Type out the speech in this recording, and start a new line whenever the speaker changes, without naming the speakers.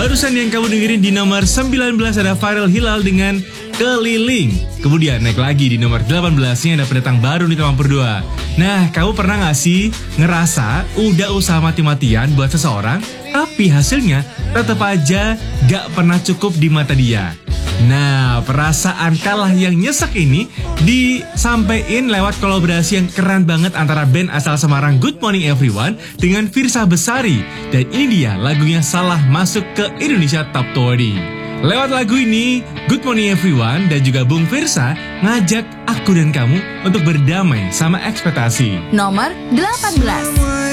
Barusan yang kamu dengerin di nomor 19 ada Viral Hilal dengan Keliling. Kemudian naik lagi di nomor 18-nya ada pendatang baru di nomor 2. Nah, kamu pernah gak sih ngerasa udah usaha mati-matian buat seseorang, tapi hasilnya tetap aja gak pernah cukup di mata dia? Nah, perasaan kalah yang nyesek ini disampaikan lewat kolaborasi yang keren banget antara band asal Semarang Good Morning Everyone dengan Firsa Besari. Dan ini dia lagunya Salah masuk ke Indonesia Top 20. Lewat lagu ini, Good Morning Everyone dan juga Bung Firsa ngajak aku dan kamu untuk berdamai sama ekspektasi.
Nomor 18.